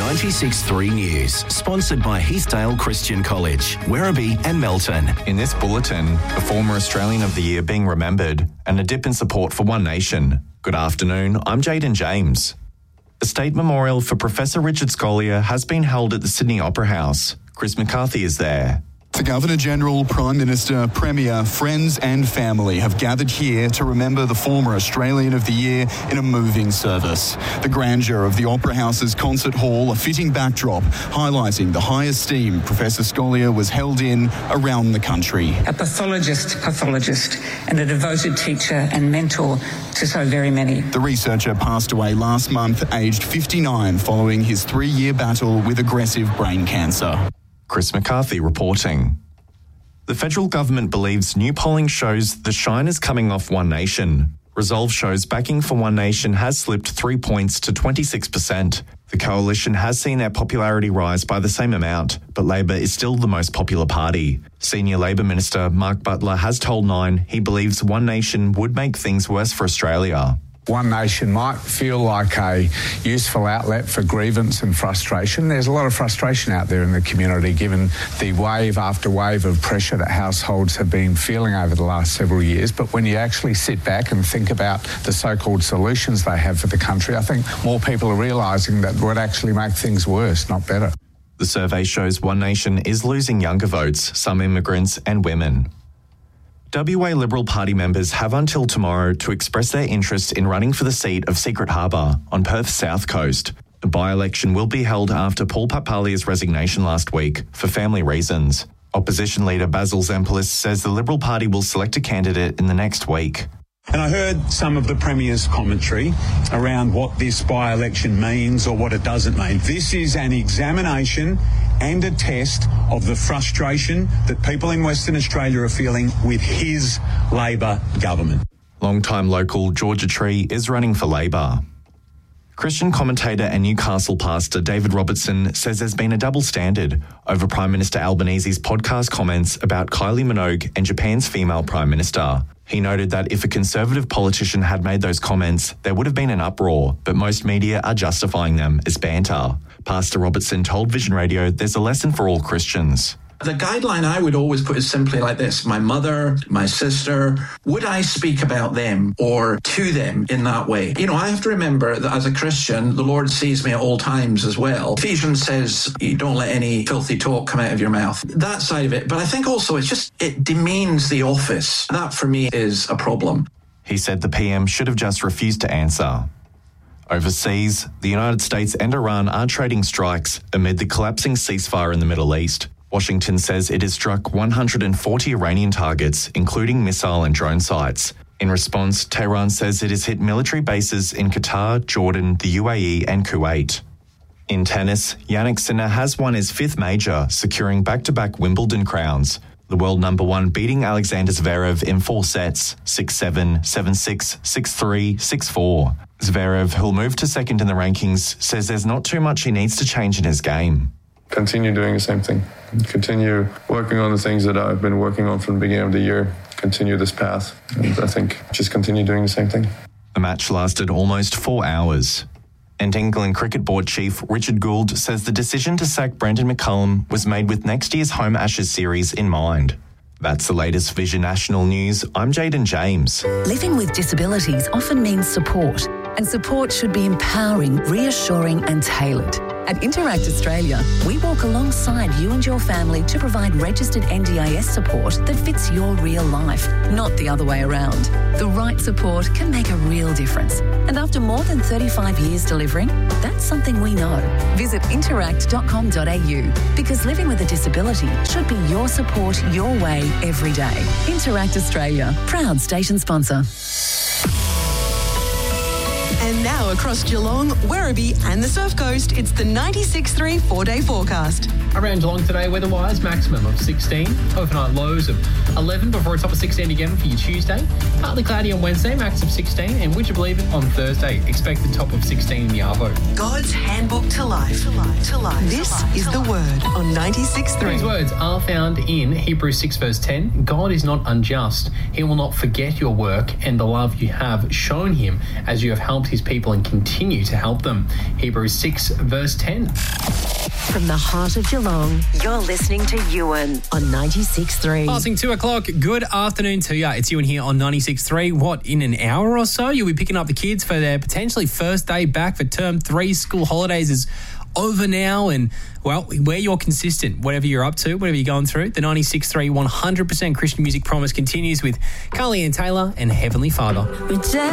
96.3 News, sponsored by Heathdale Christian College, Werribee and Melton. In this bulletin, a former Australian of the Year being remembered and a dip in support for One Nation. Good afternoon, I'm Jaden James. A state memorial for Professor Richard Scolyer has been held at the Sydney Opera House. Chris McCarthy is there. The Governor-General, Prime Minister, Premier, friends and family have gathered here to remember the former Australian of the Year in a moving service. The grandeur of the Opera House's concert hall, a fitting backdrop, highlighting the high esteem Professor Scolyer was held in around the country. A pathologist, and a devoted teacher and mentor to so very many. The researcher passed away last month, aged 59, following his 3-year battle with aggressive brain cancer. Chris McCarthy reporting. The federal government believes new polling shows the shine is coming off One Nation. Resolve shows backing for One Nation has slipped 3 points to 26%. The coalition has seen their popularity rise by the same amount, but Labor is still the most popular party. Senior Labor Minister Mark Butler has told Nine he believes One Nation would make things worse for Australia. One Nation might feel like a useful outlet for grievance and frustration. There's a lot of frustration out there in the community given the wave after wave of pressure that households have been feeling over the last several years. But when you actually sit back and think about the so-called solutions they have for the country, I think more people are realising that would actually make things worse, not better. The survey shows One Nation is losing younger votes, some immigrants and women. WA Liberal Party members have until tomorrow to express their interest in running for the seat of Secret Harbour on Perth's south coast. The by-election will be held after Paul Papalia's resignation last week for family reasons. Opposition leader Basil Zempilis says the Liberal Party will select a candidate in the next week. And I heard some of the Premier's commentary around what this by-election means or what it doesn't mean. This is an examination and a test of the frustration that people in Western Australia are feeling with his Labor government. Long-time local Georgia Tree is running for Labor. Christian commentator and Newcastle pastor David Robertson says there's been a double standard over Prime Minister Albanese's podcast comments about Kylie Minogue and Japan's female Prime Minister. He noted that if a Conservative politician had made those comments, there would have been an uproar, but most media are justifying them as banter. Pastor Robertson told Vision Radio there's a lesson for all Christians. The guideline I would always put is simply like this. My mother, my sister, would I speak about them or to them in that way? You know, I have to remember that as a Christian, the Lord sees me at all times as well. Ephesians says, you don't let any filthy talk come out of your mouth. That side of it. But I think also it demeans the office. That for me is a problem. He said the PM should have just refused to answer. Overseas, the United States and Iran are trading strikes amid the collapsing ceasefire in the Middle East. Washington says it has struck 140 Iranian targets, including missile and drone sites. In response, Tehran says it has hit military bases in Qatar, Jordan, the UAE and Kuwait. In tennis, Jannik Sinner has won his 5th major, securing back-to-back Wimbledon crowns. The world number 1 beating Alexander Zverev in 4 sets, 6-7, 7-6, 6-3, 6-4. Zverev, who'll move to second in the rankings, says there's not too much he needs to change in his game. Continue doing the same thing. Continue working on the things that I've been working on from the beginning of the year. Continue this path. And I think just continue doing the same thing. The match lasted almost 4 hours. And England Cricket Board Chief Richard Gould says the decision to sack Brendan McCullum was made with next year's Home Ashes series in mind. That's the latest Vision National News. I'm Jaden James. Living with disabilities often means support, and support should be empowering, reassuring and tailored. At Interact Australia, we walk alongside you and your family to provide registered NDIS support that fits your real life, not the other way around. The right support can make a real difference. And after more than 35 years delivering, that's something we know. Visit interact.com.au because living with a disability should be your support your way every day. Interact Australia, proud station sponsor. And now across Geelong, Werribee and the Surf Coast, it's the 96.3 4-day forecast. Around Geelong today, weather-wise, maximum of 16, overnight lows of 11 before a top of 16 again for your Tuesday. Partly cloudy on Wednesday, max of 16, and would you believe it, on Thursday, expected top of 16 in the Arvo. God's handbook to life. This is the word on 96.3. These words are found in Hebrews 6 verse 10. God is not unjust. He will not forget your work and the love you have shown him as you have helped his people and continue to help them. Hebrews 6 verse 10. From the heart of Geelong, you're listening to Ewan on 96.3. Passing 2 o'clock, good afternoon to you. It's Ewan here on 96.3. What, in an hour or so, you'll be picking up the kids for their potentially first day back for term 3. School holidays is over now, and, well, where you're consistent, whatever you're up to, whatever you're going through. The 96.3 100% Christian music promise continues with Carly Ann Taylor and Heavenly Father.